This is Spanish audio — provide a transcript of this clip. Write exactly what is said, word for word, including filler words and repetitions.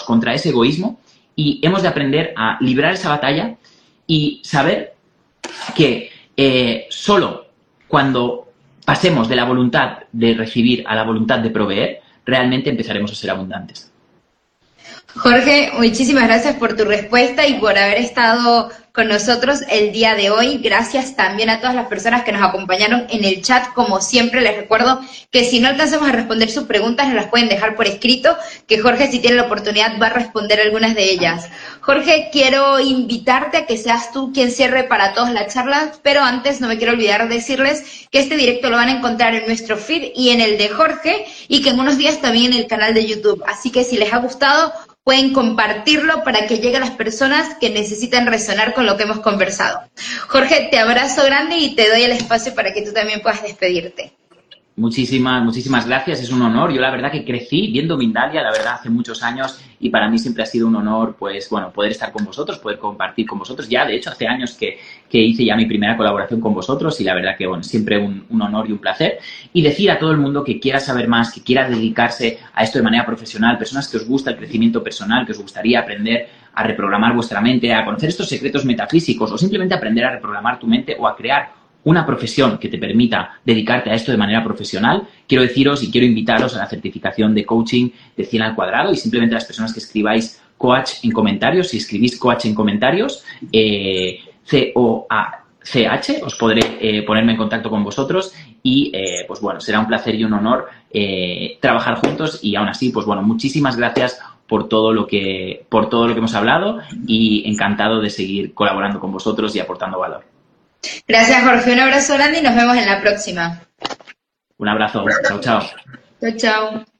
contra ese egoísmo y hemos de aprender a librar esa batalla y saber que eh, solo cuando pasemos de la voluntad de recibir a la voluntad de proveer, realmente empezaremos a ser abundantes. Jorge, muchísimas gracias por tu respuesta y por haber estado con nosotros el día de hoy. Gracias también a todas las personas que nos acompañaron en el chat. Como siempre, les recuerdo que si no alcanzamos a responder sus preguntas, nos las pueden dejar por escrito, que Jorge, si tiene la oportunidad, va a responder algunas de ellas. Jorge, quiero invitarte a que seas tú quien cierre para todos la charla, pero antes no me quiero olvidar de decirles que este directo lo van a encontrar en nuestro feed y en el de Jorge, y que en unos días también en el canal de YouTube. Así que si les ha gustado, pueden compartirlo para que llegue a las personas que necesitan resonar con lo que hemos conversado. Jorge, te abrazo grande y te doy el espacio para que tú también puedas despedirte. Muchísimas, muchísimas gracias, es un honor. Yo la verdad que crecí viendo Mindalia, la verdad, hace muchos años y para mí siempre ha sido un honor, pues, bueno, poder estar con vosotros, poder compartir con vosotros. Ya, de hecho, hace años que, que hice ya mi primera colaboración con vosotros y la verdad que, bueno, siempre un, un honor y un placer. Y decir a todo el mundo que quiera saber más, que quiera dedicarse a esto de manera profesional, personas que os gusta el crecimiento personal, que os gustaría aprender a reprogramar vuestra mente, a conocer estos secretos metafísicos o simplemente aprender a reprogramar tu mente o a crear una profesión que te permita dedicarte a esto de manera profesional, quiero deciros y quiero invitaros a la certificación de coaching de cien al cuadrado y simplemente a las personas que escribáis coach en comentarios, si escribís coach en comentarios, eh, C O A C H, os podré eh, ponerme en contacto con vosotros y, eh, pues bueno, será un placer y un honor eh, trabajar juntos y aún así, pues bueno, muchísimas gracias por todo lo que, por todo lo que hemos hablado y encantado de seguir colaborando con vosotros y aportando valor. Gracias, Jorge. Un abrazo grande y nos vemos en la próxima. Un abrazo. Chao, chao. Chao, chao.